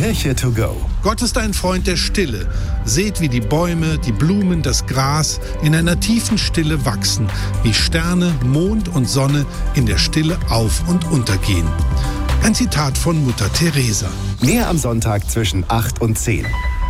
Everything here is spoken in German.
Kirche to go. Gott ist ein Freund der Stille. Seht, wie die Bäume, die Blumen, das Gras in einer tiefen Stille wachsen, wie Sterne, Mond und Sonne in der Stille auf- und untergehen. Ein Zitat von Mutter Teresa. Mehr am Sonntag zwischen 8 und 10.